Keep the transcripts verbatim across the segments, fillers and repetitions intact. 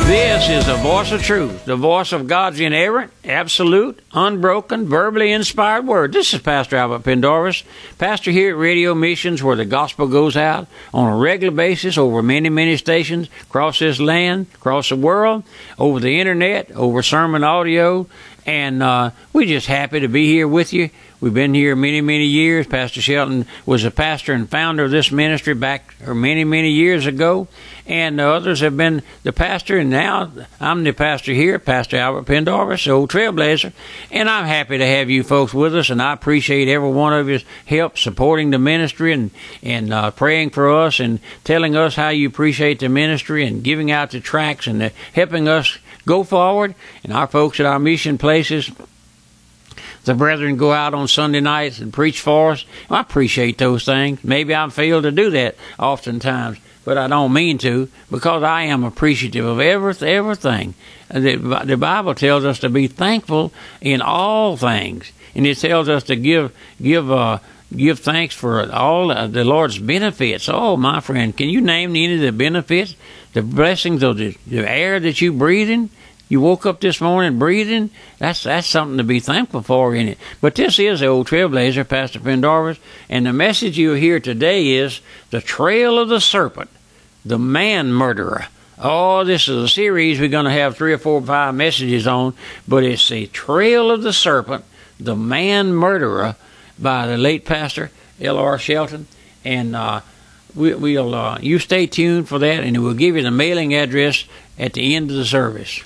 This is the voice of truth, the voice of God's inerrant, absolute, unbroken, verbally inspired word. This is Pastor Albert Pendarvis, pastor here at Radio Missions, where the gospel goes out on a regular basis over many, many stations across this land, across the world, over the internet, over sermon audio, and uh, we're just happy to be here with you. We've been here many, many years. Pastor Shelton was a pastor and founder of this ministry back many, many years ago. And the others have been the pastor, and now I'm the pastor here, Pastor Albert Pendarvis, old Trailblazer. And I'm happy to have you folks with us, and I appreciate every one of your help supporting the ministry and, and uh, praying for us and telling us how you appreciate the ministry and giving out the tracts and uh, helping us go forward. And our folks at our mission places, the brethren go out on Sunday nights and preach for us. I appreciate those things. Maybe I fail to do that oftentimes, but I don't mean to, because I am appreciative of every, everything. The, the Bible tells us to be thankful in all things, and it tells us to give give uh, give thanks for all uh, the Lord's benefits. Oh, my friend, can you name any of the benefits, the blessings of the, the air that you breathe in? You woke up this morning breathing. That's that's something to be thankful for in it. But this is the old Trailblazer, Pastor Pendarvis, and the message you'll hear today is the trail of the serpent, the man murderer. Oh, this is a series we're going to have three or four or five messages on, but it's the trail of the serpent, the man murderer, by the late Pastor L R Shelton. And uh, we, we'll uh, you stay tuned for that, and we'll give you the mailing address at the end of the service.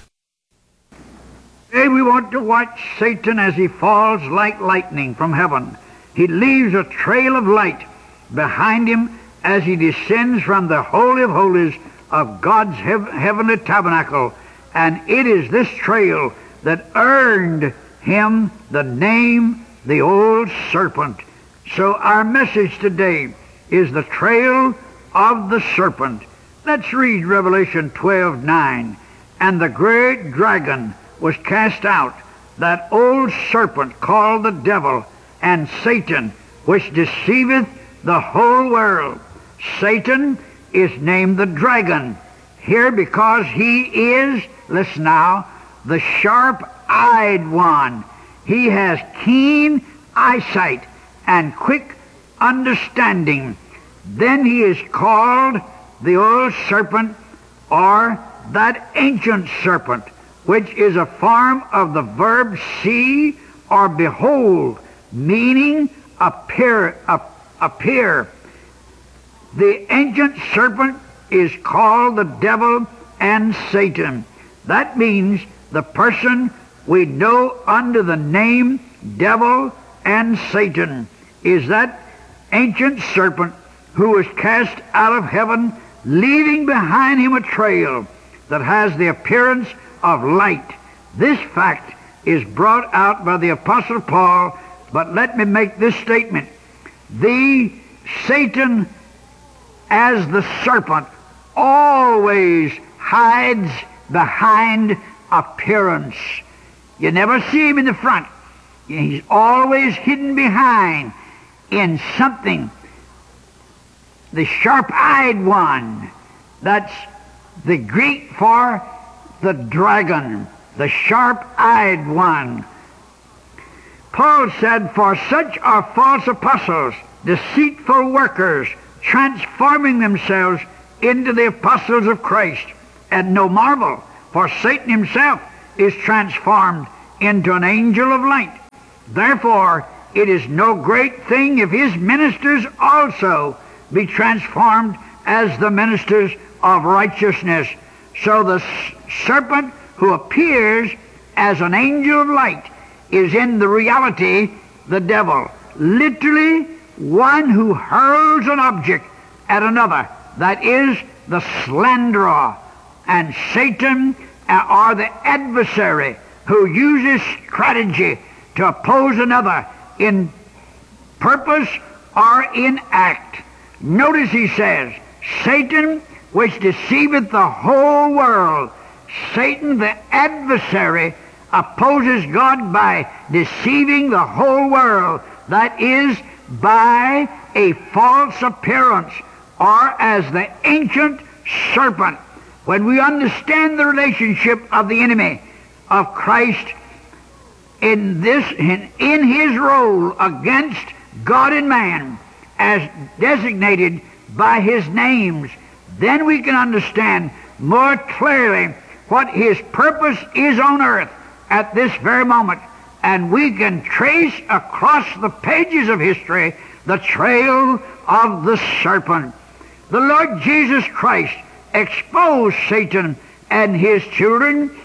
Today we want to watch Satan as he falls like lightning from heaven. He leaves a trail of light behind him as he descends from the Holy of Holies of God's hev- heavenly tabernacle. And it is this trail that earned him the name, the old serpent. So our message today is the trail of the serpent. Let's read Revelation twelve nine. And the great dragon was cast out, that old serpent called the devil and Satan, which deceiveth the whole world. Satan is named the dragon here because he is, listen now, the sharp-eyed one. He has keen eyesight and quick understanding. Then he is called the old serpent, or that ancient serpent, which is a form of the verb see or behold, meaning appear. appear. The ancient serpent is called the devil and Satan. That means the person we know under the name devil and Satan is that ancient serpent who was cast out of heaven, leaving behind him a trail that has the appearance of light. This fact is brought out by the Apostle Paul, but let me make this statement. The Satan, as the serpent, always hides behind appearance. You never see him in the front. He's always hidden behind in something. The sharp-eyed one, that's the Greek for the dragon, the sharp-eyed one. Paul said, for such are false apostles, deceitful workers, transforming themselves into the apostles of Christ. And no marvel, for Satan himself is transformed into an angel of light. Therefore, it is no great thing if his ministers also be transformed as the ministers of righteousness. So the serpent who appears as an angel of light is in the reality the devil. Literally, one who hurls an object at another. That is the slanderer. And Satan, uh, or the adversary, who uses strategy to oppose another in purpose or in act. Notice he says, Satan, which deceiveth the whole world. Satan, the adversary, opposes God by deceiving the whole world. That is, by a false appearance, or as the ancient serpent. when we understand the relationship of the enemy of Christ in this in, in his role against God and man as designated by his names, then we can understand more clearly what his purpose is on earth at this very moment, and we can trace across the pages of history the trail of the serpent. The Lord Jesus Christ exposed Satan and his children,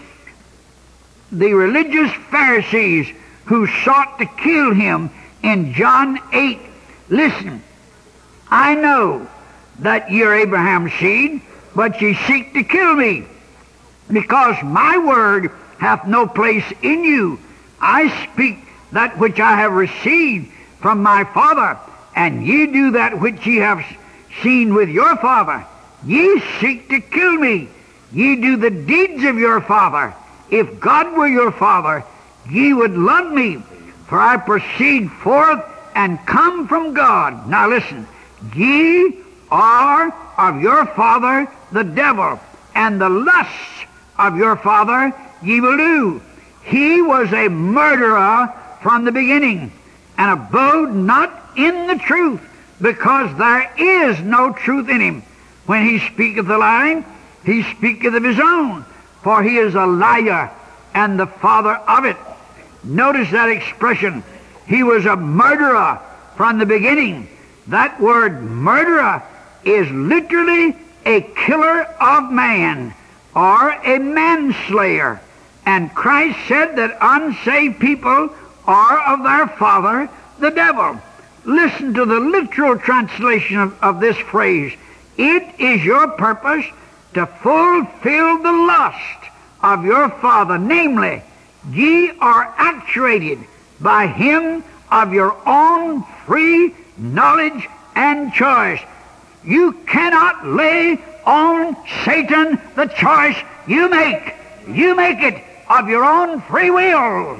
the religious Pharisees who sought to kill him, in John eight. Listen, I know that ye are Abraham's seed, but ye seek to kill me, because my word hath no place in you. I speak that which I have received from my Father, and ye do that which ye have seen with your father. Ye seek to kill me. Ye do the deeds of your father. If God were your father, ye would love me, for I proceed forth and come from God. Now listen, ye are of your father the devil, and the lusts of your father ye will do. He was a murderer from the beginning, and abode not in the truth, because there is no truth in him. When he speaketh a lie, he speaketh of his own, for he is a liar and the father of it. Notice that expression. He was a murderer from the beginning. That word murderer is literally a killer of man, or a manslayer. And Christ said that unsaved people are of their father, the devil. Listen to the literal translation of, of this phrase. It is your purpose to fulfill the lust of your father, namely, ye are actuated by him of your own free knowledge and choice. You cannot lay on Satan the choice you make. You make it of your own free will.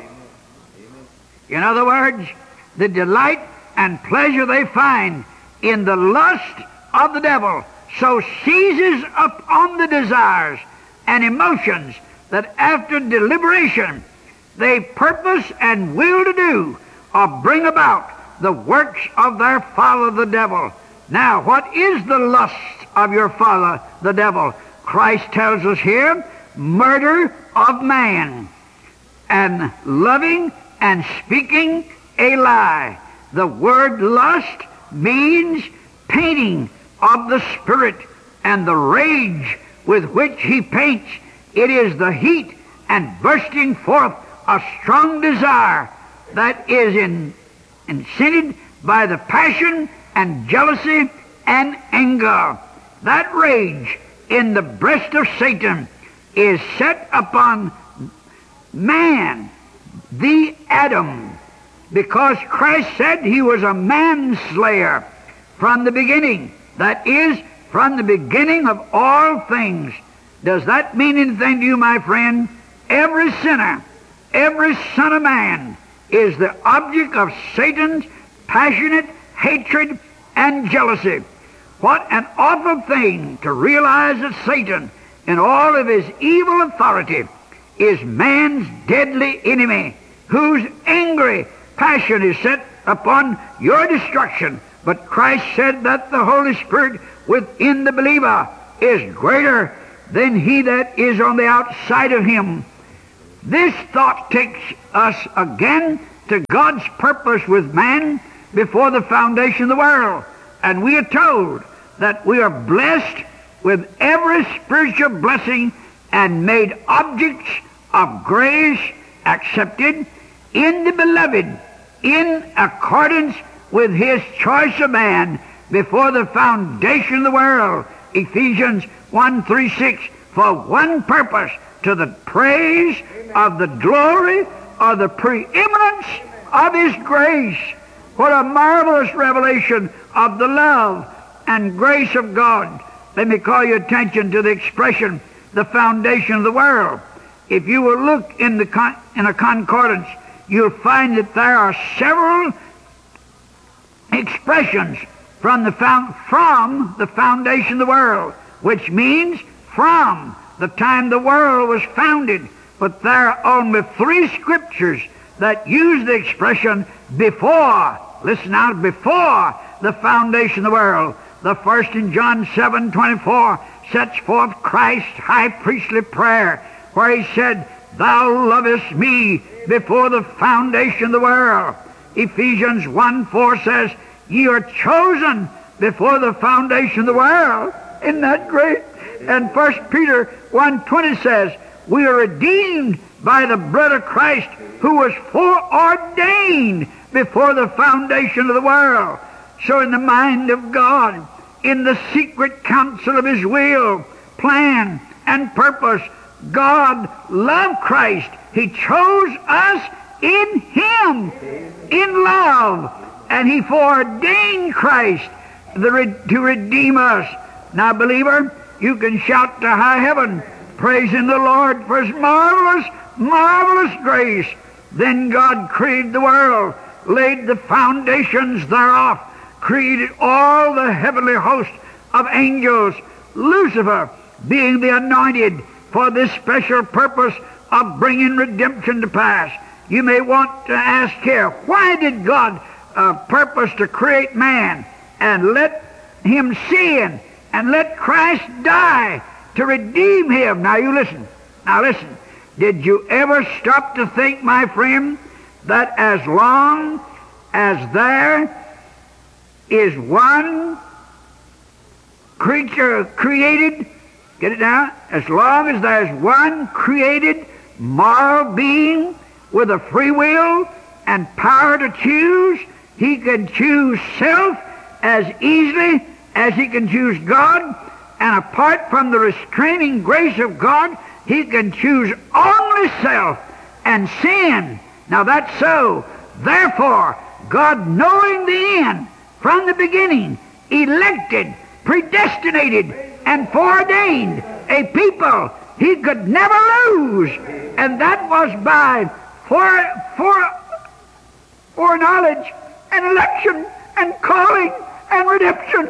In other words, the delight and pleasure they find in the lust of the devil so seizes upon the desires and emotions that after deliberation they purpose and will to do or bring about the works of their father the devil. Now, what is the lust of your father the devil? Christ tells us here, murder of man, and loving and speaking a lie. The word lust means painting of the spirit, and the rage with which he paints. It is the heat and bursting forth of strong desire that is in, incited by the passion and jealousy and anger. That rage in the breast of Satan is set upon man, the Adam, because Christ said he was a manslayer from the beginning. That is, from the beginning of all things. Does that mean anything to you, my friend? Every sinner, every son of man is the object of Satan's passionate hatred and jealousy. What an awful thing to realize that Satan, in all of his evil authority, is man's deadly enemy, whose angry passion is set upon your destruction. But Christ said that the Holy Spirit within the believer is greater than he that is on the outside of him. This thought takes us again to God's purpose with man before the foundation of the world. And we are told that we are blessed with every spiritual blessing and made objects of grace accepted in the beloved, in accordance with his choice of man before the foundation of the world. Ephesians one three six, for one purpose, to the praise of the glory of the preeminence of his grace. What a marvelous revelation of the love and grace of God. Let me call your attention to the expression, the foundation of the world. If you will look in the con in a concordance, you'll find that there are several expressions from the found from the foundation of the world, which means from the time the world was founded. But there are only three scriptures that use the expression before. Listen now, before the foundation of the world. The first in John seven twenty-four sets forth Christ's high priestly prayer, where he said, Thou lovest me before the foundation of the world. Ephesians one four says, Ye are chosen before the foundation of the world. Isn't that great? And First Peter one twenty says, We are redeemed by the blood of Christ, who was foreordained before the foundation of the world. So in the mind of God, in the secret counsel of His will, plan, and purpose, God loved Christ. He chose us in Him, in love, and He foreordained Christ to redeem us. Now, believer, you can shout to high heaven, praising the Lord for His marvelous, marvelous grace. Then God created the world, laid the foundations thereof, created all the heavenly host of angels, Lucifer being the anointed for this special purpose of bringing redemption to pass. You may want to ask here, why did God uh, purpose to create man and let him sin and let Christ die to redeem him? Now you listen. Now listen. Did you ever stop to think, my friend, that as long as there is one creature created, get it now, as long as there's one created moral being with a free will and power to choose, he can choose self as easily as he can choose God, and apart from the restraining grace of God, he can choose only self and sin. Now that's so. Therefore, God, knowing the end from the beginning, elected, predestinated, and foreordained a people he could never lose. And that was by fore, fore, foreknowledge and election and calling and redemption.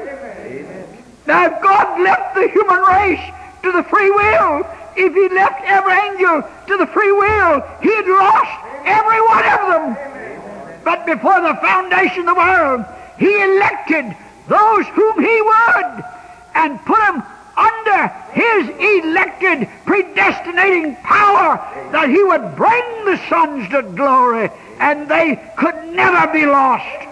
Now, if God left the human race to the free will, if He left every angel to the free will, He'd lost every one of them. But before the foundation of the world, He elected those whom He would and put them under His elected, predestinating power, that He would bring the sons to glory, and they could never be lost.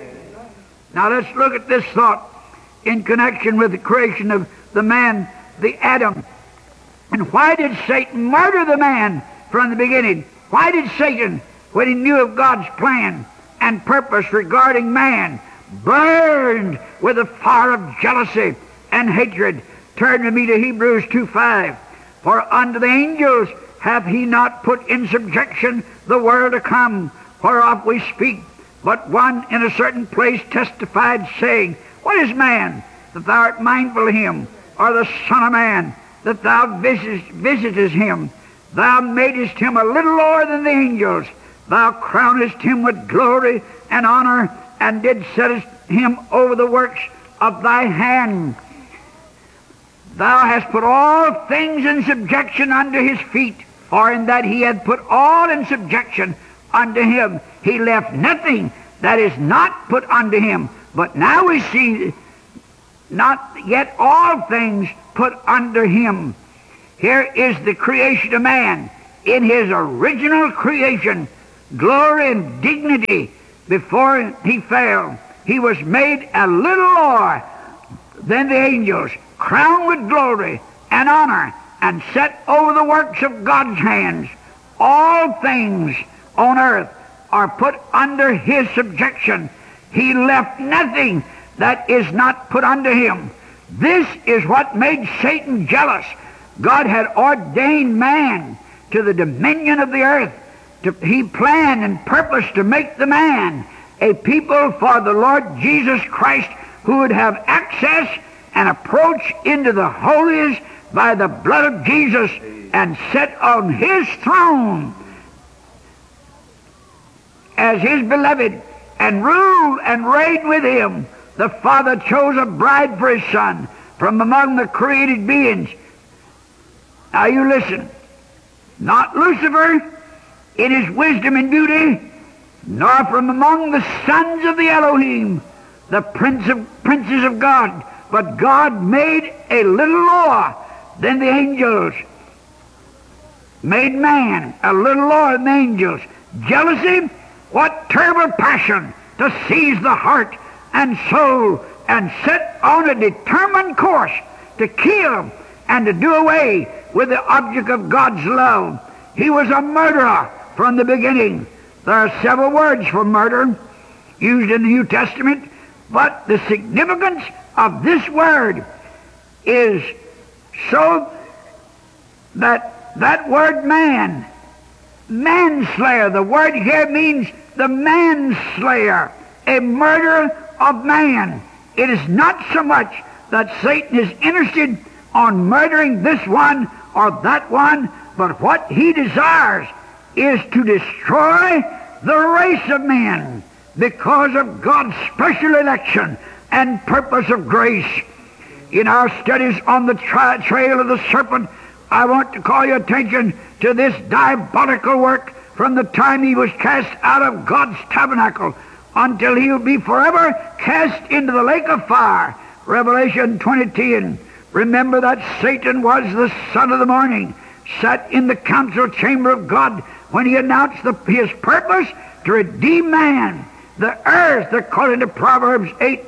Now let's look at this thought in connection with the creation of the man, the Adam. And why did Satan murder the man from the beginning? Why did Satan, when he knew of God's plan and purpose regarding man, burned with a fire of jealousy and hatred? Turn with me to Hebrews two five. For unto the angels hath He not put in subjection the world to come, whereof we speak. But one in a certain place testified, saying, What is man, that thou art mindful of him? Or the Son of Man, that thou visitest, visitest him? Thou madest him a little lower than the angels. Thou crownest him with glory and honor, and did set him over the works of thy hand. Thou hast put all things in subjection under his feet. For in that he had put all in subjection unto him, he left nothing that is not put unto him. But now we see not yet all things put under him. Here is the creation of man in his original creation, glory and dignity before he fell. He was made a little lower than the angels, crowned with glory and honor, and set over the works of God's hands. All things on earth are put under his subjection. He left nothing that is not put under him. This is what made Satan jealous. God had ordained man to the dominion of the earth. To, he planned and purposed to make the man a people for the Lord Jesus Christ, who would have access and approach into the holies by the blood of Jesus and sit on his throne as his beloved and rule and reign with him. The Father chose a bride for his Son from among the created beings, Now you listen. Not Lucifer in his wisdom and beauty, nor from among the sons of the Elohim, the prince of, princes of God, but God made a little lower than the angels, made man a little lower than the angels. Jealousy, what terrible passion to seize the heart and soul and set on a determined course to kill and to do away with the object of God's love. He was a murderer from the beginning. There are several words for murder used in the New Testament, but the significance of this word is so that that word man, manslayer, the word here means the manslayer, a murderer of man. It is not so much that Satan is interested on murdering this one or that one, but what he desires is to destroy the race of men because of God's special election and purpose of grace. In our studies on the tra- trail of the serpent, I want to call your attention to this diabolical work from the time he was cast out of God's tabernacle until he will be forever cast into the lake of fire. Revelation twenty ten. Remember that Satan was the son of the morning, sat in the council chamber of God when he announced the, his purpose to redeem man. The earth, according to Proverbs eight,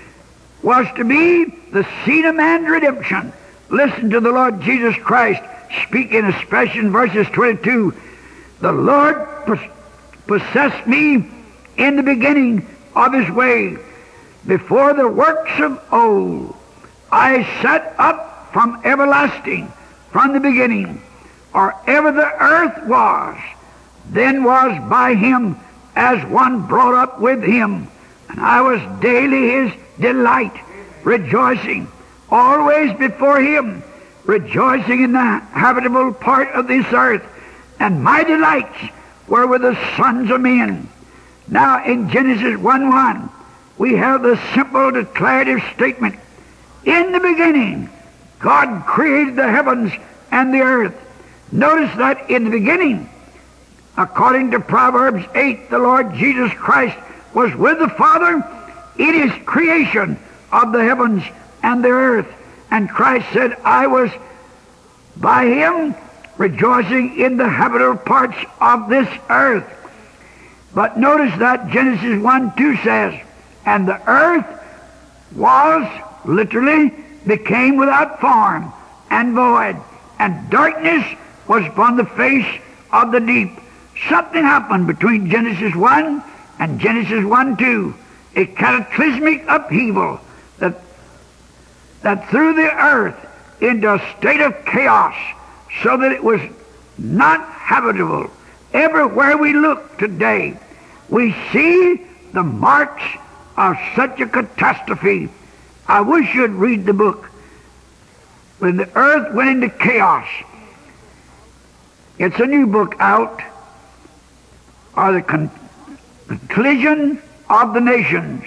was to be the seat of man's redemption. Listen to the Lord Jesus Christ speaking especially in verses twenty-two. The Lord possessed me in the beginning of his way. Before the works of old, I set up from everlasting, from the beginning, or ever the earth was, then was by him as one brought up with him. And I was daily his delight, rejoicing, always before him, rejoicing in the habitable part of this earth. And my delights were with the sons of men. Now in Genesis one one, we have the simple declarative statement. In the beginning, God created the heavens and the earth. Notice that in the beginning, according to Proverbs eight, the Lord Jesus Christ was with the Father in his creation of the heavens and the earth. And Christ said, I was by him rejoicing in the habitable parts of this earth. But notice that Genesis one two says, and the earth was, literally, became without form and void, and darkness was upon the face of the deep. Something happened between Genesis one and Genesis one two, a cataclysmic upheaval that, that threw the earth into a state of chaos so that it was not habitable. Everywhere we look today, we see the marks of such a catastrophe. I wish you'd read the book. When the earth went into chaos, it's a new book out, or the con- collision of the nations.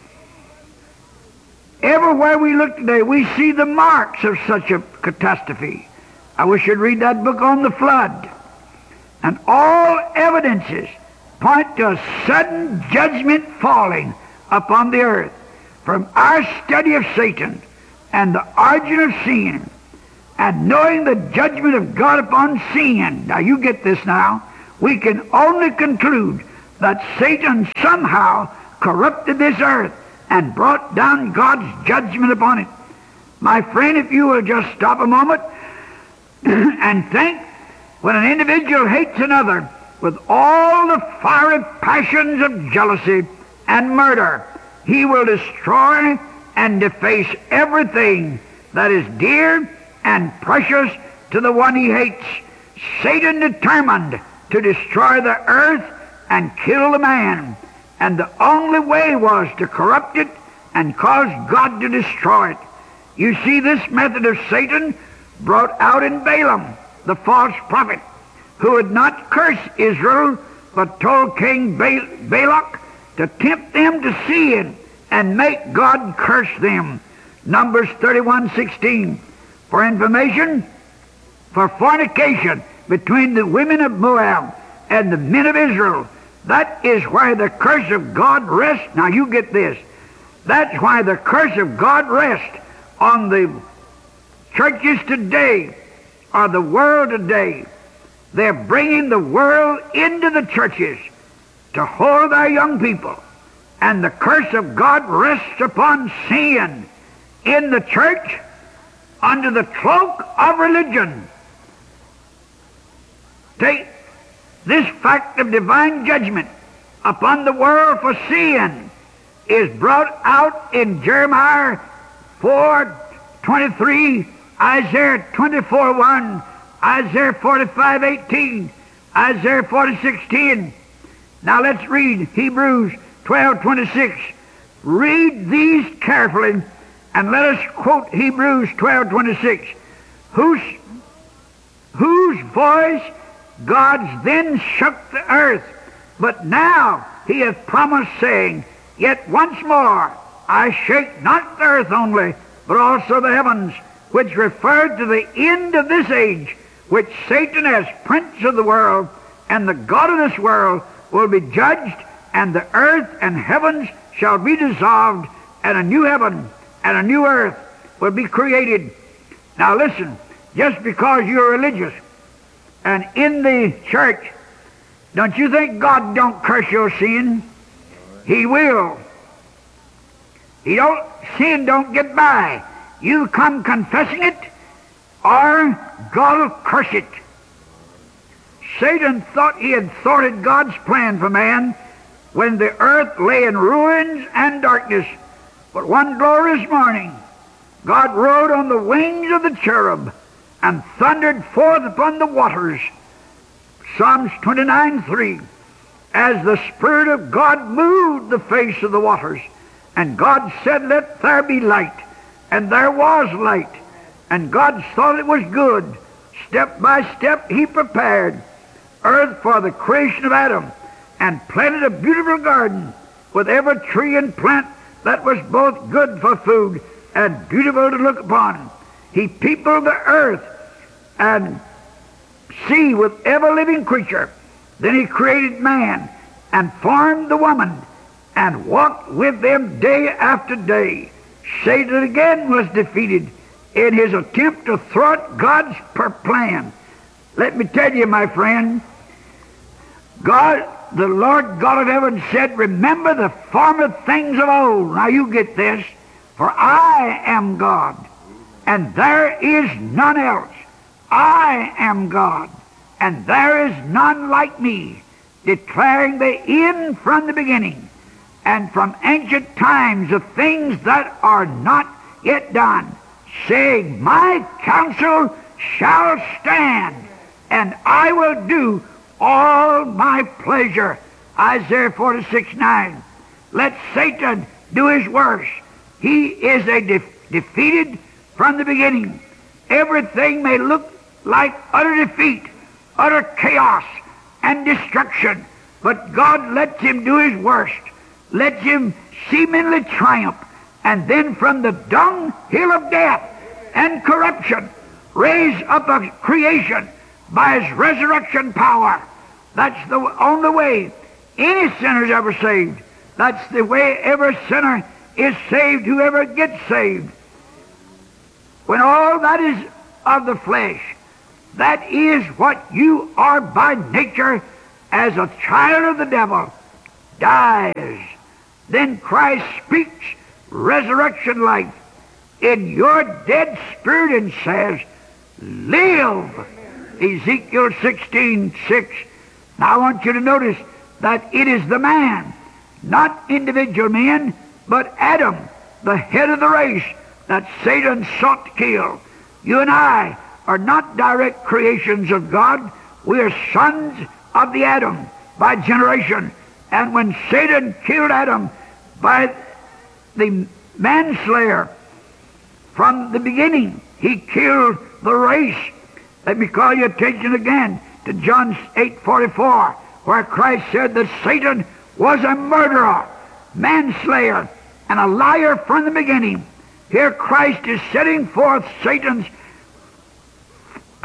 Everywhere we look today, we see the marks of such a catastrophe. I wish you'd read that book on the flood. And all evidences point to a sudden judgment falling upon the earth. From our study of Satan and the origin of sin, and knowing the judgment of God upon sin, now you get this now, we can only conclude that Satan somehow corrupted this earth and brought down God's judgment upon it. My friend, if you will just stop a moment and think, when an individual hates another with all the fiery passions of jealousy and murder, he will destroy and deface everything that is dear and precious to the one he hates. Satan determined to destroy the earth and kill the man, and the only way was to corrupt it and cause God to destroy it. You see, this method of Satan brought out in Balaam, the false prophet, who had not cursed Israel, but told King ba- Balak to tempt them to sin and make God curse them. Numbers thirty-one sixteen. For information, for fornication between the women of Moab and the men of Israel. That is why the curse of God rests. Now you get this. That's why the curse of God rests on the churches today, or the world today. They're bringing the world into the churches to hold our young people. And the curse of God rests upon sin in the church under the cloak of religion. Take this fact of divine judgment upon the world for sin is brought out in Jeremiah four twenty-three, Isaiah twenty-four one, Isaiah forty-five eighteen, Isaiah forty-six ten. Now let's read Hebrews twelve twenty-six. Read these carefully and let us quote Hebrews twelve twenty-six. Whose, whose voice God's then shook the earth, but now he hath promised, saying, Yet once more I shake not the earth only, but also the heavens, which referred to the end of this age, which Satan as prince of the world and the God of this world will be judged, and the earth and heavens shall be dissolved, and a new heaven and a new earth will be created. Now listen, just because you're religious and in the church, don't you think God don't curse your sin? He will. He don't, sin don't get by. You come confessing it, or God will curse it. Satan thought he had thwarted God's plan for man when the earth lay in ruins and darkness. But one glorious morning, God rode on the wings of the cherub and thundered forth upon the waters. Psalms twenty-nine three. As the Spirit of God moved the face of the waters, and God said, Let there be light. And there was light. And God thought it was good. Step by step he prepared earth for the creation of Adam, and planted a beautiful garden with every tree and plant that was both good for food and beautiful to look upon. He peopled the earth and sea with every living creature. Then he created man and formed the woman and walked with them day after day. Satan again was defeated in his attempt to thwart God's plan. Let me tell you, my friend, God, the Lord God of heaven said, Remember the former things of old. Now you get this. For I am God, and there is none else. I am God, and there is none like me, declaring the end from the beginning, and from ancient times the things that are not yet done, saying, My counsel shall stand, and I will do all my pleasure. Isaiah forty-six nine. Let Satan do his worst. He is a de- defeated from the beginning. Everything may look like utter defeat, utter chaos, and destruction, but God lets him do his worst. Lets him seemingly triumph, and then from the dunghill of death and corruption raise up a creation by his resurrection power. That's the only way any sinner's ever saved. That's the way every sinner is saved, whoever gets saved. When all that is of the flesh, that is what you are by nature as a child of the devil, dies. Then Christ speaks resurrection life in your dead spirit and says, Live. Ezekiel sixteen six. Now I want you to notice that it is the man, not individual men, but Adam, the head of the race, that Satan sought to kill. You and I are not direct creations of God. We are sons of the Adam by generation. And when Satan killed Adam by the manslayer from the beginning, he killed the race. Let me call your attention again to John eight forty-four, where Christ said that Satan was a murderer, manslayer, and a liar from the beginning. Here Christ is setting forth Satan's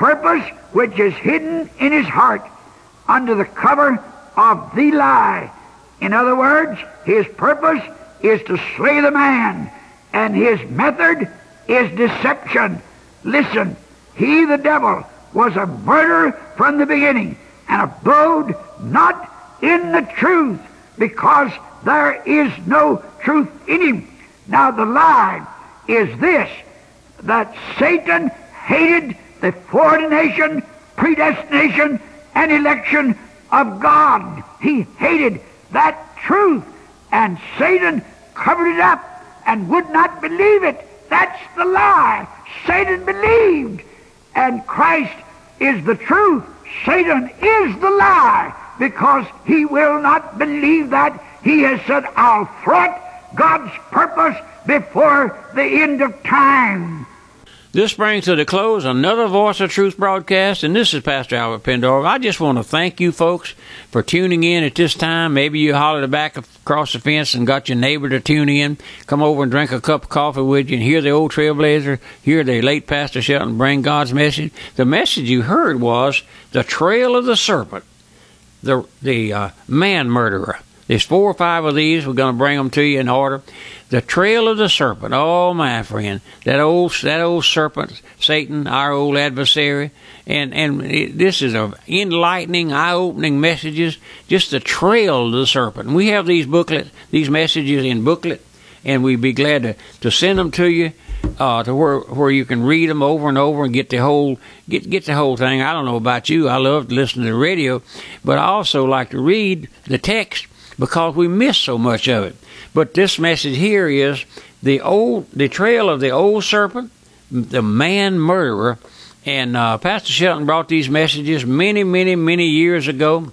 purpose which is hidden in his heart under the cover of the lie. In other words, his purpose is to slay the man, and his method is deception. Listen, he, the devil, was a murderer from the beginning, and abode not in the truth, because there is no truth in him. Now the lie is this, that Satan hated the foreordination, predestination, and election of God. He hated that truth, and Satan covered it up and would not believe it. That's the lie. Satan believed, and Christ is the truth. Satan is the lie, because he will not believe that. He has said, I'll thwart God's purpose before the end of time. This brings to the close another Voice of Truth broadcast, and this is Pastor Albert Pendarvis. I just want to thank you folks for tuning in at this time. Maybe you hollered back across the fence and got your neighbor to tune in, come over and drink a cup of coffee with you and hear the old Trailblazer, hear the late Pastor Shelton bring God's message. The message you heard was the trail of the serpent, the, the uh, man murderer. There's four or five of these. We're going to bring them to you in order. The trail of the serpent. Oh, my friend, that old that old serpent, Satan, our old adversary. And and it, this is a enlightening, eye-opening messages. Just the trail of the serpent. And we have these booklets, these messages in booklet, and we'd be glad to, to send them to you, uh, to where where you can read them over and over and get the whole get get the whole thing. I don't know about you. I love to listen to the radio, but I also like to read the text, because we miss so much of it. But this message here is the old, the trail of the old serpent, the man murderer, and uh, Pastor Shelton brought these messages many, many, many years ago.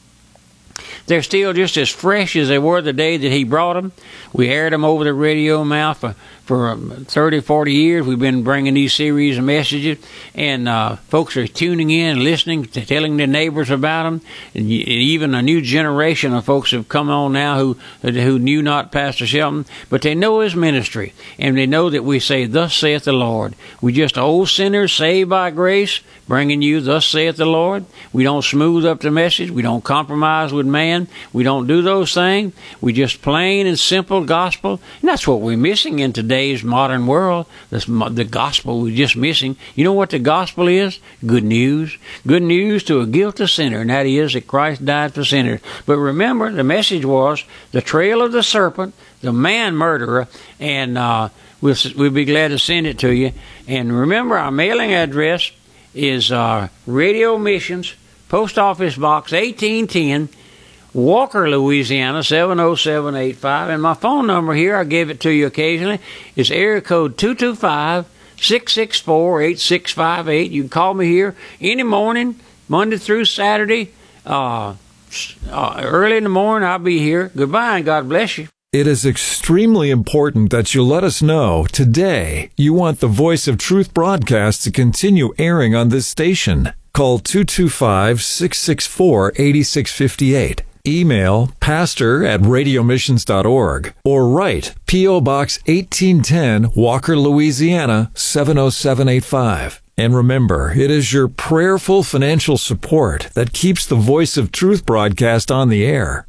They're still just as fresh as they were the day that he brought them. We aired them over the radio mouth for, for thirty, forty years. We've been bringing these series of messages, and uh, folks are tuning in, listening, to telling their neighbors about them. And even a new generation of folks have come on now who who knew not Pastor Shelton, but they know his ministry, and they know that we say, "Thus saith the Lord." We just old sinners saved by grace, bringing you, "Thus saith the Lord." We don't smooth up the message. We don't compromise with man. We don't do those things. We just plain and simple gospel. And that's what we're missing in today's modern world. This, the gospel we're just missing. You know what the gospel is? Good news. Good news to a guilty sinner, and that is that Christ died for sinners. But remember, the message was the trail of the serpent, the man murderer, and uh, we'll, we'll be glad to send it to you. And remember, our mailing address is uh, Radio Missions, Post Office Box eighteen ten, Walker, Louisiana, seven oh seven eight five. And my phone number here, I give it to you occasionally, is area code two two five, six six four, eight six five eight. You can call me here any morning, Monday through Saturday. Uh, uh, early in the morning, I'll be here. Goodbye, and God bless you. It is extremely important that you let us know today you want the Voice of Truth broadcast to continue airing on this station. Call two two five, six six four, eight six five eight. Email pastor at radio missions dot org or write P O. Box eighteen ten, Walker, Louisiana, seven oh seven eight five. And remember, it is your prayerful financial support that keeps the Voice of Truth broadcast on the air.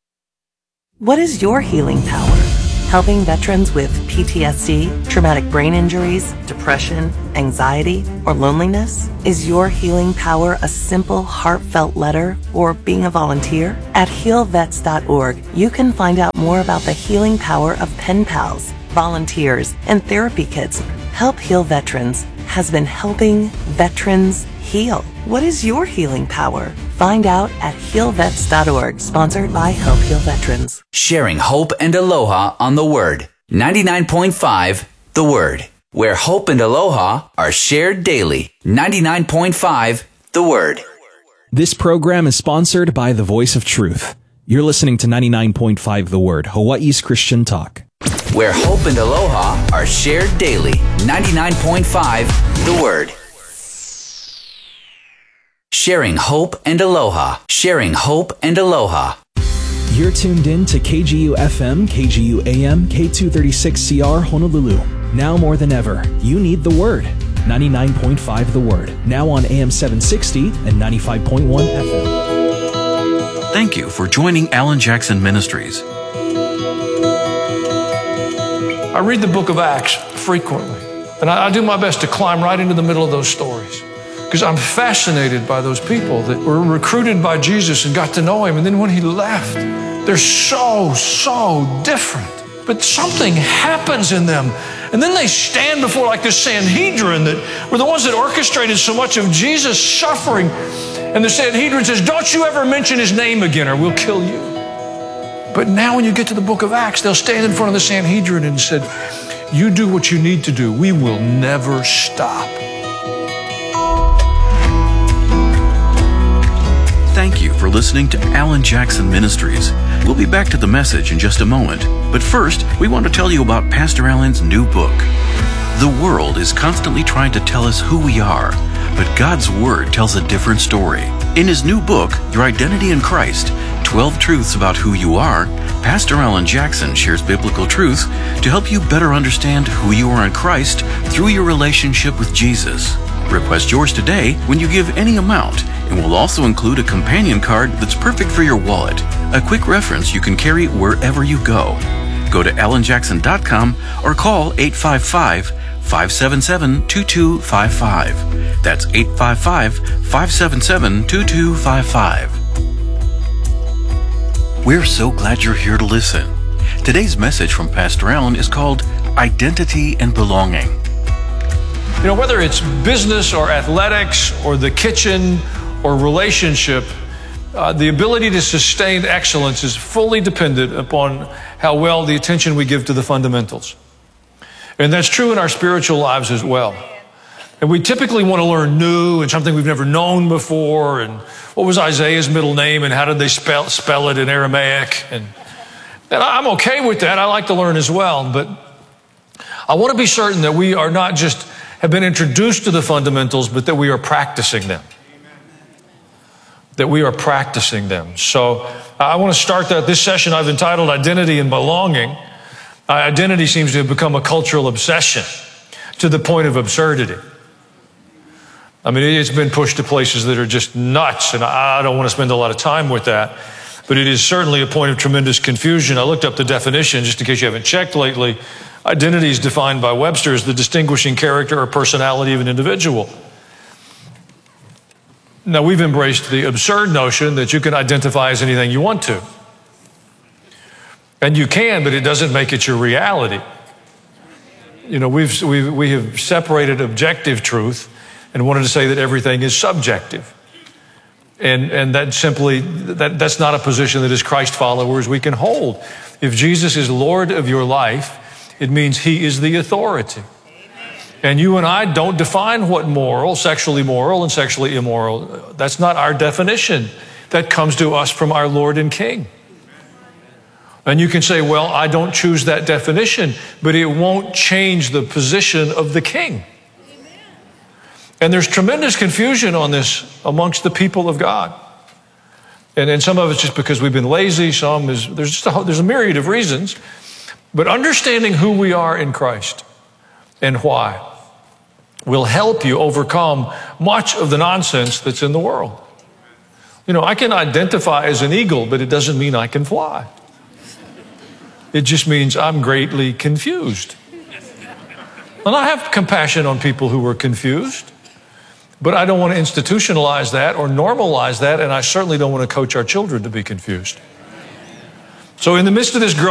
What is your healing power? Helping veterans with P T S D, traumatic brain injuries, depression, anxiety, or loneliness? Is your healing power a simple, heartfelt letter or being a volunteer? At heal vets dot org, you can find out more about the healing power of pen pals, volunteers, and therapy kits. Help Heal Veterans has been helping veterans heal. What is your healing power? Find out at heal vets dot org, sponsored by Help Heal Veterans. Sharing hope and aloha on the Word. ninety-nine point five The Word, where hope and aloha are shared daily. ninety-nine point five The Word. This program is sponsored by the Voice of Truth. You're listening to ninety-nine point five The Word, Hawaii's Christian talk. Where hope and aloha are shared daily. ninety-nine point five The Word. Sharing hope and aloha. Sharing hope and aloha. You're tuned in to K G U F M, K G U A M, K two thirty-six C R Honolulu. Now more than ever, you need the Word. ninety-nine point five The Word, now on A M seven sixty and ninety-five point one F M. Thank you for joining Alan Jackson Ministries. I read the book of Acts frequently, and I, I do my best to climb right into the middle of those stories because I'm fascinated by those people that were recruited by Jesus and got to know him, and then when he left, they're so, so different. But something happens in them, and then they stand before like this Sanhedrin that were the ones that orchestrated so much of Jesus' suffering, and the Sanhedrin says, don't you ever mention his name again or we'll kill you. But now when you get to the book of Acts, they'll stand in front of the Sanhedrin and said, you do what you need to do. We will never stop. Thank you for listening to Alan Jackson Ministries. We'll be back to the message in just a moment. But first, we want to tell you about Pastor Alan's new book. The world is constantly trying to tell us who we are, but God's Word tells a different story. In his new book, Your Identity in Christ, twelve Truths About Who You Are, Pastor Alan Jackson shares biblical truths to help you better understand who you are in Christ through your relationship with Jesus. Request yours today when you give any amount, and we'll also include a companion card that's perfect for your wallet, a quick reference you can carry wherever you go. Go to alan jackson dot com or call eight five five, five seven seven, two two five five. That's eight five five, five seven seven, two two five five. We're so glad you're here to listen. Today's message from Pastor Alan is called Identity and Belonging. You know, whether it's business or athletics or the kitchen or relationship, uh, the ability to sustain excellence is fully dependent upon how well the attention we give to the fundamentals. And that's true in our spiritual lives as well. And we typically want to learn new and something we've never known before. And what was Isaiah's middle name and how did they spell, spell it in Aramaic? And, and I'm okay with that. I like to learn as well. But I want to be certain that we are not just have been introduced to the fundamentals, but that we are practicing them. That we are practicing them. So I want to start that. This session I've entitled Identity and Belonging. Uh, identity seems to have become a cultural obsession to the point of absurdity. I mean, it's been pushed to places that are just nuts, and I don't want to spend a lot of time with that. But it is certainly a point of tremendous confusion. I looked up the definition, just in case you haven't checked lately. Identity is defined by Webster as the distinguishing character or personality of an individual. Now, we've embraced the absurd notion that you can identify as anything you want to. And you can, but it doesn't make it your reality. You know, we've, we've, we have separated objective truth and wanted to say that everything is subjective. And, and that simply, that, that's not a position that as Christ followers we can hold. If Jesus is Lord of your life, it means he is the authority. And you and I don't define what moral, sexually moral and sexually immoral. That's not our definition. That comes to us from our Lord and King. And you can say, well, I don't choose that definition, but it won't change the position of the King. And there's tremendous confusion on this amongst the people of God. And, and some of it's just because we've been lazy. Some is, there's just a, there's a myriad of reasons. But understanding who we are in Christ and why will help you overcome much of the nonsense that's in the world. You know, I can identify as an eagle, but it doesn't mean I can fly. It just means I'm greatly confused. And I have compassion on people who are confused, but I don't want to institutionalize that or normalize that, and I certainly don't want to coach our children to be confused. So in the midst of this growth,